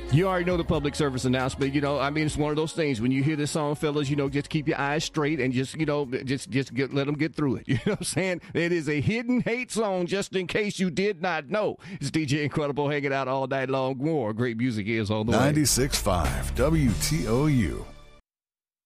You already know the public service announcement. It's one of those things. When you hear this song, fellas, just keep your eyes straight and just let them get through it. You know what I'm saying? It is a hidden hate song, just in case you did not know. It's DJ Incredible hanging out all night long. More great music is on the way. 96.5 WTOU.